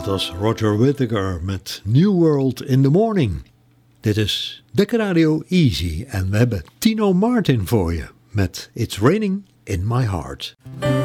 Dat was Roger Whittaker met New World in the Morning. Dit is Dekker Radio Easy en we hebben Tino Martin voor je met It's Raining in My Heart.